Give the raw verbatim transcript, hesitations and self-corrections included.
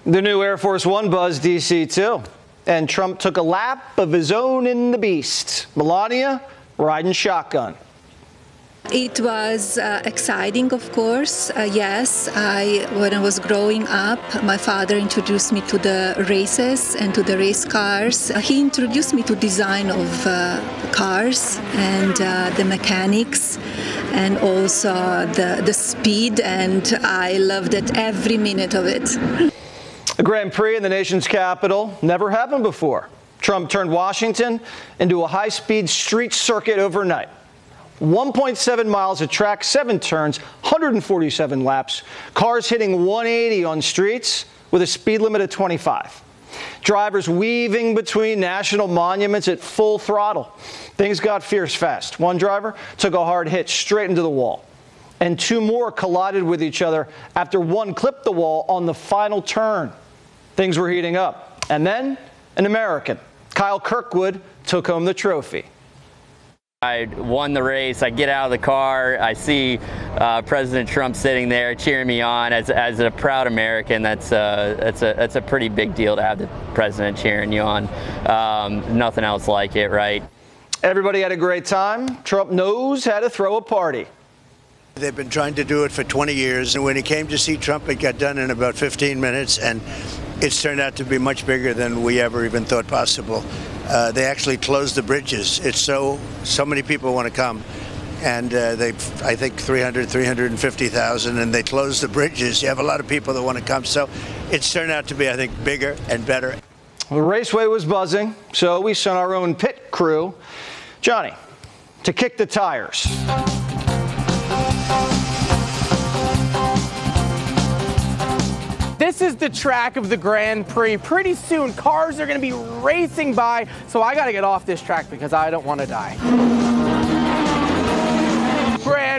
The new Air Force One buzzed D C too, and Trump took a lap of his own in the beast. Melania riding shotgun. It was uh, exciting, of course. Uh, yes, I, when I was growing up, my father introduced me to the races and to the race cars. Uh, he introduced me to design of uh, cars and uh, the mechanics and also the, the speed, and I loved it, every minute of it. A Grand Prix in the nation's capital never happened before. Trump turned Washington into a high-speed street circuit overnight. one point seven miles of track, seven turns, one hundred forty-seven laps, cars hitting one eighty on streets with a speed limit of twenty-five. Drivers weaving between national monuments at full throttle. Things got fierce fast. One driver took a hard hit straight into the wall, and two more collided with each other after one clipped the wall on the final turn. Things were heating up. And then an American, Kyle Kirkwood, took home the trophy. I won the race. I get out of the car. I see uh, President Trump sitting there cheering me on. As, as a proud American, that's, uh, that's, a, that's a pretty big deal to have the president cheering you on. Um, nothing else like it, right? Everybody had a great time. Trump knows how to throw a party. They've been trying to do it for twenty years, and when he came to see Trump, it got done in about fifteen minutes, and it's turned out to be much bigger than we ever even thought possible. Uh, they actually closed the bridges. It's so, so many people want to come, and uh, they, I think three hundred, three hundred fifty thousand, and they closed the bridges. You have a lot of people that want to come, so it's turned out to be, I think, bigger and better. The raceway was buzzing, so we sent our own pit crew, Johnny, to kick the tires. This is the track of the Grand Prix. Pretty soon, cars are going to be racing by, so I got to get off this track because I don't want to die.